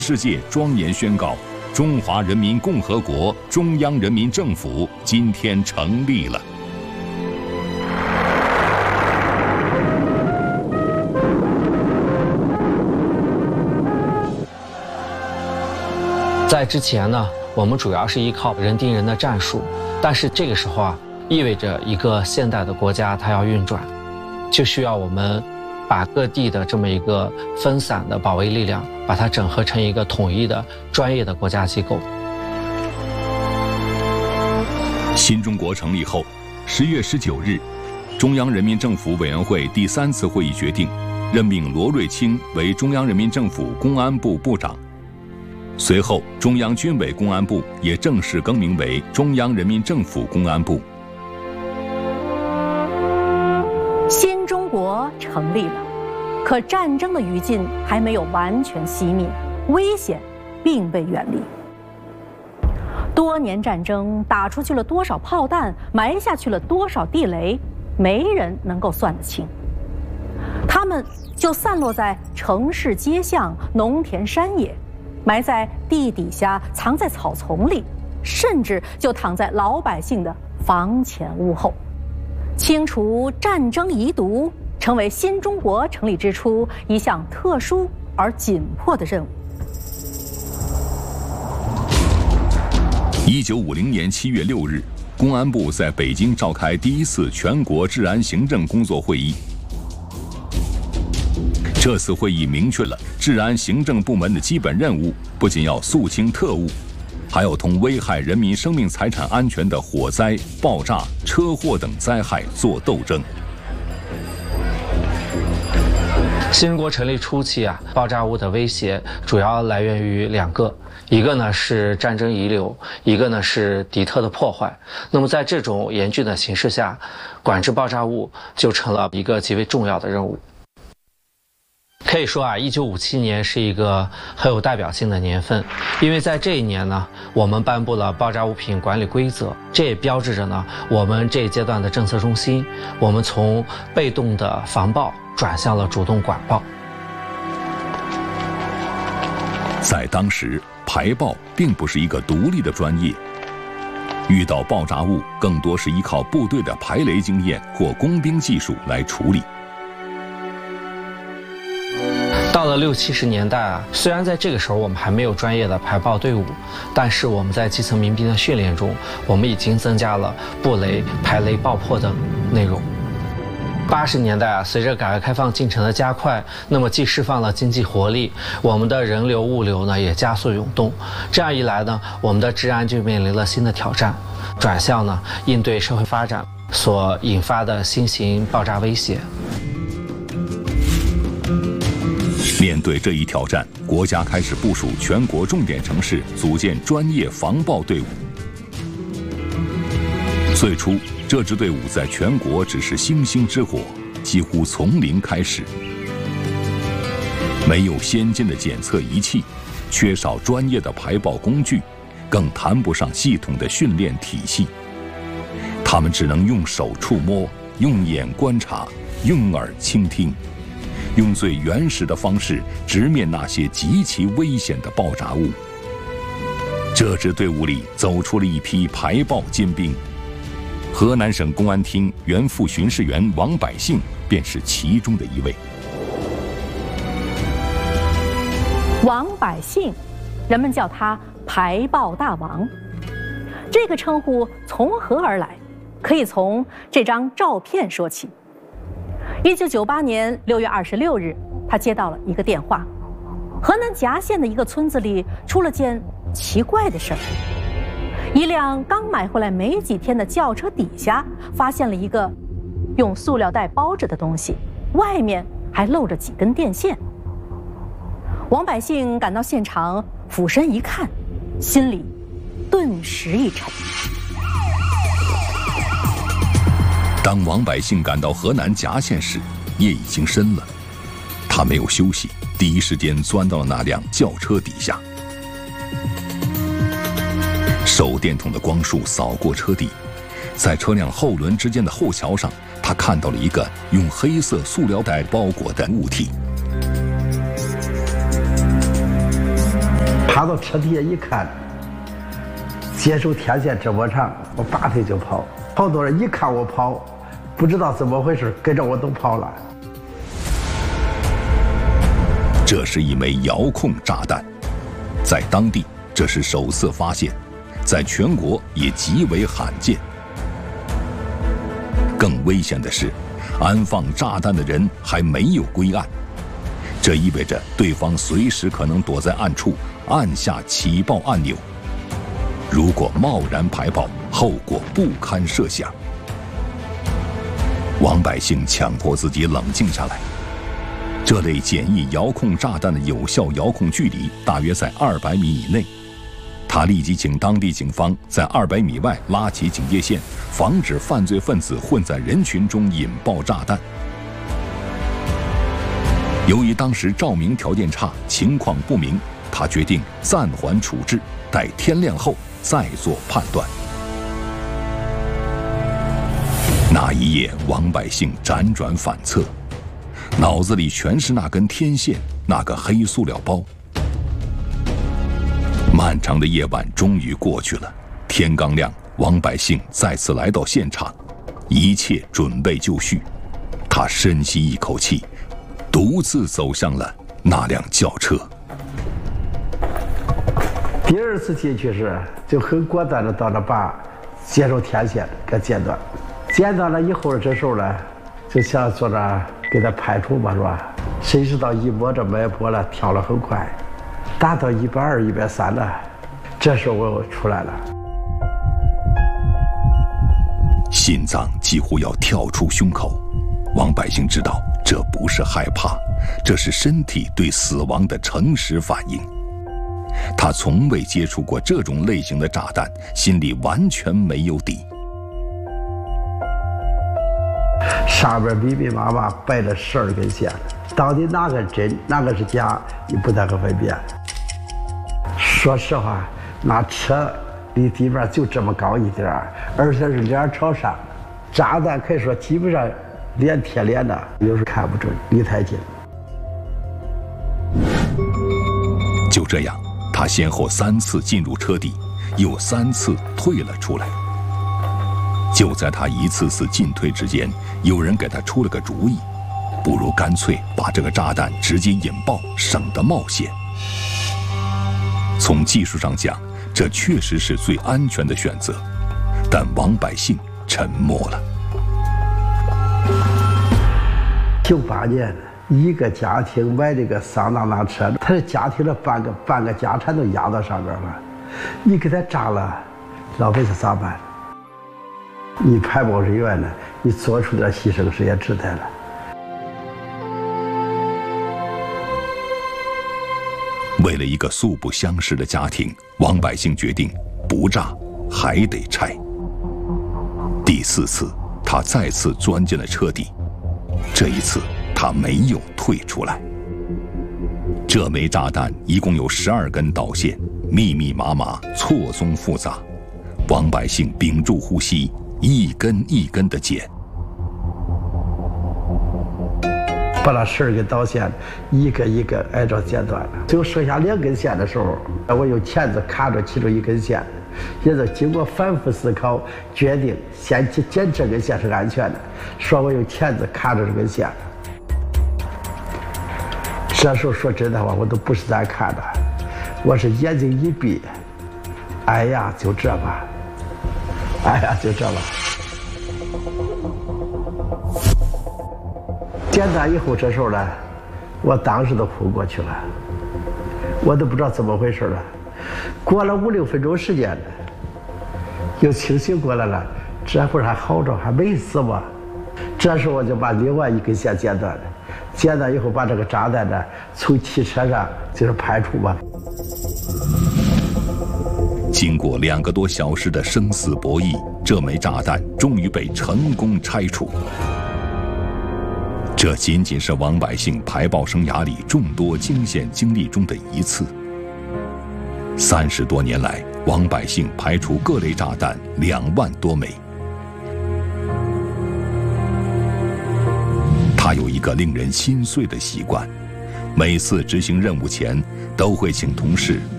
世界庄严宣告：中华人民共和国中央人民政府今天成立了。 在之前呢，我们主要是依靠人盯人的战术，但是这个时候啊，意味着一个现代的国家它要运转，就需要我们把各地的这么一个分散的保卫力量，把它整合成一个统一的专业的国家机构。 新中国成立后，10月19日，中央人民政府委员会第3次会议决定，任命罗瑞卿为中央人民政府公安部部长。随后，中央军委公安部也正式更名为中央人民政府公安部。 新中国成立了，可战争的余烬还没有完全熄灭，危险并未远离。多年战争打出去了多少炮弹，埋下去了多少地雷，没人能够算得清。它们就散落在城市街巷、农田山野，埋在地底下，藏在草丛里，甚至就躺在老百姓的房前屋后。清除战争遗毒，成为新中国成立之初一项特殊而紧迫的任务。 1950年7月6日，公安部在北京召开第1次全国治安行政工作会议。这次会议明确了治安行政部门的基本任务，不仅要肃清特务，还要同危害人民生命财产安全的火灾、爆炸、车祸等灾害做斗争。 新中国成立初期啊，爆炸物的威胁主要来源于2个，一个呢是战争遗留，一个呢是敌特的破坏。那么在这种严峻的形势下，管制爆炸物就成了一个极为重要的任务。可以说啊，1957年是一个很有代表性的年份，因为在这一年呢，我们颁布了爆炸物品管理规则，这也标志着呢，我们这一阶段的政策中心，我们从被动的防爆转向了主动管爆。 在当时，排爆并不是一个独立的专业，遇到爆炸物更多是依靠部队的排雷经验或工兵技术来处理。 到了60、70年代啊，虽然在这个时候我们还没有专业的排爆队伍，但是我们在基层民兵的训练中，我们已经增加了布雷、排雷、爆破等内容。80年代啊，随着改革开放进程的加快，那么既释放了经济活力，我们的人流物流呢也加速涌动。这样一来呢，我们的治安就面临了新的挑战，转向呢应对社会发展所引发的新型爆炸威胁。 面对这一挑战，国家开始部署全国重点城市组建专业防爆队伍。最初，这支队伍在全国只是星星之火，几乎从零开始。没有先进的检测仪器，缺少专业的排爆工具，更谈不上系统的训练体系。他们只能用手触摸，用眼观察，用耳倾听。用最原始的方式直面那些极其危险的爆炸物。这支队伍里走出了一批排爆尖兵，河南省公安厅原副巡视员王百姓便是其中的一位。 王百姓，人们叫他排爆大王。这个称呼从何而来？可以从这张照片说起。1998年6月26日，他接到了一个电话，河南夹县的一个村子里出了件奇怪的事儿。一辆刚买回来没几天的轿车底下发现了一个用塑料袋包着的东西，外面还露着几根电线。王百姓赶到现场，俯身一看，心里顿时一沉。 当王百姓赶到河南夹县时，夜已经深了。他没有休息，第一时间钻到了那辆轿车底下。手电筒的光束扫过车底，在车辆后轮之间的后桥上，他看到了一个用黑色塑料袋包裹的物体。 爬到车底下一看，接受天线这么长，我拔腿就跑。好多人一看我跑，不知道怎么回事，跟着我都跑了。 这是一枚遥控炸弹，在当地这是首次发现，在全国也极为罕见。更危险的是，安放炸弹的人还没有归案，这意味着对方随时可能躲在暗处按下起爆按钮。如果贸然排爆，后果不堪设想。王百姓强迫自己冷静下来。这类简易遥控炸弹的有效遥控距离大约在200米以内。他立即请当地警方在200米外拉起警戒线，防止犯罪分子混在人群中引爆炸弹。由于当时照明条件差，情况不明，他决定暂缓处置，待天亮后再做判断。那一夜，王百姓辗转反侧，脑子里全是那根天线，那个黑塑料包。漫长的夜晚终于过去了，天刚亮，王百姓再次来到现场，一切准备就绪。他深吸一口气，独自走向了那辆轿车。 第二次进去时，就很果断的到那把接受天线给剪断。剪断了以后，这时候呢，就想坐着给他排除吧，是吧？谁知道一摸这脉搏了，跳了很快，达到120、130了。这时候我又出来了， 心脏几乎要跳出胸口。王百姓知道，这不是害怕，这是身体对死亡的诚实反应。他从未接触过这种类型的炸弹，心里完全没有底。 上边密密麻麻摆了12根线，到底哪个真哪个是假，你不太可分辨。说实话，那车离地面就这么高一点儿，而且是脸朝上，炸弹可以说基本上脸贴脸的，有时候看不准，离太近。 就这样，他先后3次进入车底，又3次退了出来。就在他一次次进退之间，有人给他出了个主意，不如干脆把这个炸弹直接引爆，省得冒险。从技术上讲，这确实是最安全的选择，但王百姓沉默了。 98年，一个家庭买这个桑塔纳车，他的家庭的半个家产都压到上边了，你给他炸了，老百姓咋办？你排爆人员呢，你做出点牺牲是也值得了。 为了一个素不相识的家庭，王百姓决定不炸还得拆。第4次，他再次钻进了车底，这一次他没有退出来。这枚炸弹一共有12根导线，密密麻麻，错综复杂。王百姓屏住呼吸，一根一根地剪， 把那12根导线一个一个挨着剪断了。最后剩下2根线的时候，我用钳子卡着其中1根线，也是经过反复思考，决定先剪这根线是安全的，说我用钳子卡着这根线。这时候说真的话，我都不是在看的，我是眼睛一闭，哎呀，就这吧，哎呀，就这吧。剪断以后，这时候呢，我当时都昏过去了，我都不知道怎么回事了。过了5、6分钟时间，又清醒过来了，这会儿还好着，还没死嘛。这时候我就把另外1根线剪断了，剪断以后把这个炸弹呢从汽车上就是排除吧。 经过2个多小时的生死博弈，这枚炸弹终于被成功拆除。这仅仅是王百姓排爆生涯里众多惊险经历中的一次。30多年来，王百姓排除各类炸弹2万多枚。他有一个令人心碎的习惯，每次执行任务前，都会请同事